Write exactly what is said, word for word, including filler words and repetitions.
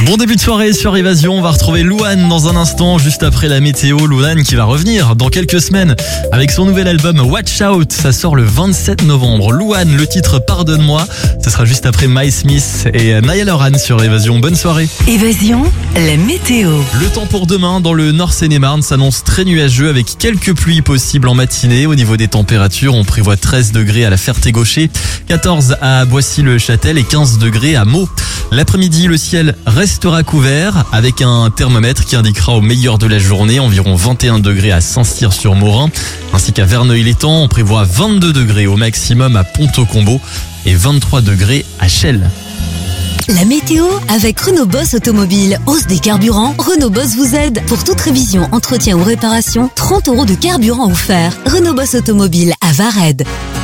Bon début de soirée sur Évasion, on va retrouver Louane dans un instant, juste après la météo. Louane qui va revenir dans quelques semaines avec son nouvel album Watch Out, ça sort le vingt-sept novembre. Louane, le titre Pardonne-moi, ça sera juste après My Smith et Niall Horan sur Évasion. Bonne soirée. Évasion, la météo. Le temps pour demain dans le Nord Seine-et-Marne s'annonce très nuageux avec quelques pluies possibles en matinée. Au niveau des températures, on prévoit treize degrés à la Ferté-Gaucher, quatorze à Boissy-le-Châtel et quinze degrés à Meaux. L'après-midi, le ciel restera couvert avec un thermomètre qui indiquera au meilleur de la journée environ vingt et un degrés à Saint-Cyr-sur-Morin ainsi qu'à Verneuil-l'Étang. On prévoit vingt-deux degrés au maximum à Ponto-Combo et vingt-trois degrés à Chelles. La météo avec Renault Boss Automobile. Hausse des carburants, Renault Boss vous aide. Pour toute révision, entretien ou réparation, trente euros de carburant offert. Renault Boss Automobile à Vared.